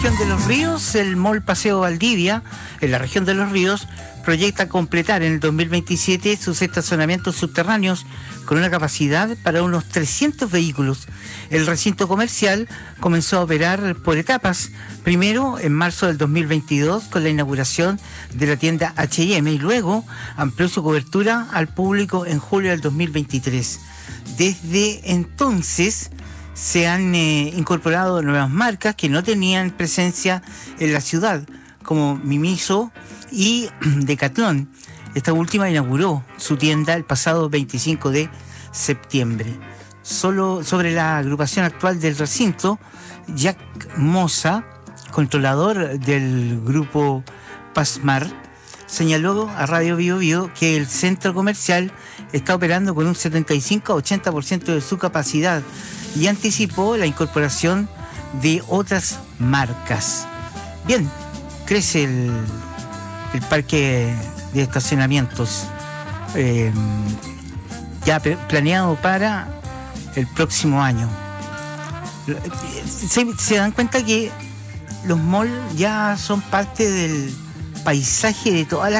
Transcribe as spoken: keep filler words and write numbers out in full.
Región de los Ríos, el Mall Paseo Valdivia, en la región de los Ríos, proyecta completar en el dos mil veintisiete sus estacionamientos subterráneos con una capacidad para unos trescientos vehículos. El recinto comercial comenzó a operar por etapas, primero en marzo del dos mil veintidós con la inauguración de la tienda H y M y luego amplió su cobertura al público en julio del dos mil veintitrés. Desde entonces se han eh, incorporado nuevas marcas que no tenían presencia en la ciudad, como Miniso y Decathlon. Esta última inauguró su tienda el pasado veinticinco de septiembre. Solo sobre la agrupación actual del recinto, Jack Moza, controlador del grupo Pasmar, señaló a Radio Bio Bio que el centro comercial está operando con un setenta y cinco a ochenta por ciento de su capacidad y anticipó la incorporación de otras marcas. Bien, crece el, el parque de estacionamientos eh, ya planeado para el próximo año. Se, se dan cuenta que los malls ya son parte del paisaje de todas las